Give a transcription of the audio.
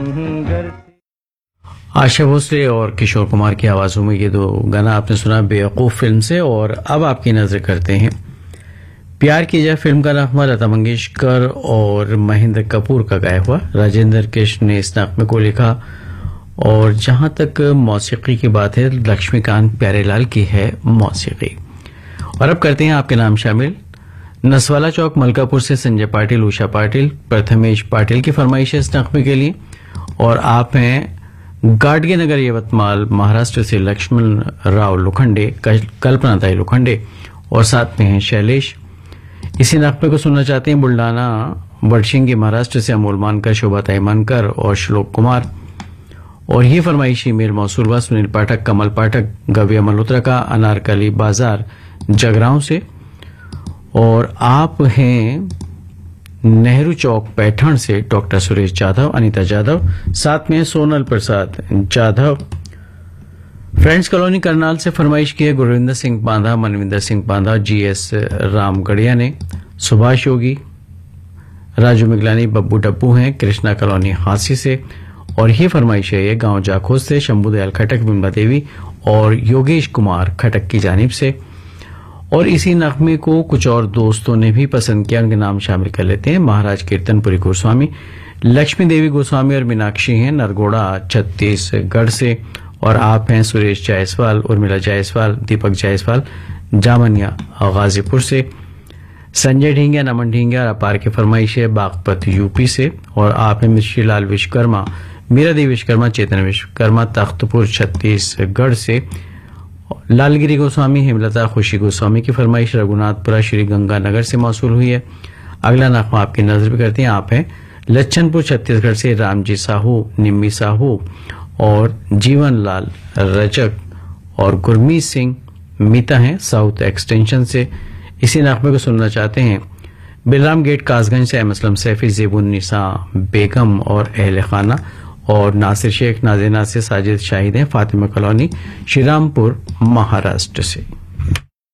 आशा भोसले और किशोर कुमार की आवाजों में ये दो गाना आपने सुना बेवकूफ फिल्म से। और अब आपकी नजर करते हैं प्यार की जाए फिल्म का नगमा लता मंगेशकर और महेंद्र कपूर का गाया हुआ। राजेंद्र कृष्ण ने इस नगमे को लिखा और जहां तक मौसीकी की बात है लक्ष्मीकांत प्यारेलाल की है मौसीकी। और अब करते हैं आपके नाम शामिल। नसवाला चौक मलकापुर से संजय पाटिल, उषा पाटिल, प्रथमेश पाटिल की फरमाइश है इस नगमे के लिए। और आप हैं गाडगे नगर यवतमाल महाराष्ट्र से लक्ष्मण राव लोखंडे, कल्पनाताई लोखंडे और साथ में हैं शैलेश। इसी नगमे को सुनना चाहते हैं बुल्डाना बड़शिंगी महाराष्ट्र से अमोल मानकर, शोभाताई मानकर और श्लोक कुमार। और ये फरमाइश ईमेल मौसूल हुआ सुनील पाठक, कमल पाठक, गव्या मल्होत्रा का अनारकली बाजार जगरांव से। और आप हैं नेहरू चौक पैठण से डॉक्टर सुरेश जाधव, अनीता जाधव, साथ में सोनल प्रसाद जाधव। फ्रेंड्स कॉलोनी करनाल से फरमाइश की है गुरविंदर सिंह बांधा, मनविंदर सिंह बांधा, जीएस रामगढ़िया ने। सुभाष योगी, राजू मिगलानी, बब्बू डब्बू हैं कृष्णा कॉलोनी हांसी से। और ये फरमाइश है ये गांव जाखोज से शंभू दयाल खटक, बिमला देवी और योगेश कुमार खटक की जानिब से। और इसी नगमे को कुछ और दोस्तों ने भी पसंद किया, उनके नाम शामिल कर लेते हैं। महाराज कीर्तनपुरी गोस्वामी, लक्ष्मी देवी गोस्वामी और मीनाक्षी हैं नरगोड़ा छत्तीसगढ़ से। और आप हैं सुरेश जायसवाल, उर्मिला जायसवाल, दीपक जायसवाल जामनिया गाजीपुर से। संजय ढींगिया, नमन ढींगिया और अपार की फरमाइश है बागपत यूपी से। और आप हैं मिश्री लाल विश्वकर्मा, मीरा देवी विश्वकर्मा, चेतन विश्वकर्मा तख्तपुर छत्तीसगढ़ से। लालगिरी गोस्वामी, हेमलता खुशी गोस्वामी की फरमाइश रघुनाथपुरा श्री गंगानगर से मौसूल हुई है। अगला नगमा आपकी नजर भी करते हैं। आप हैं लच्छनपुर छत्तीसगढ़ से रामजी साहू, निम्मी साहू और जीवन लाल रजक और गुरमीत सिंह मीता हैं साउथ एक्सटेंशन से। इसी नगमे को सुनना चाहते हैं बिलराम गेट कासगंज से असलम सैफी, जेबुन्निसा बेगम और अहल खाना। और नासिर शेख नाजेना से साजिद शाहिद हैं फातिमा कॉलोनी श्रीरामपुर महाराष्ट्र से।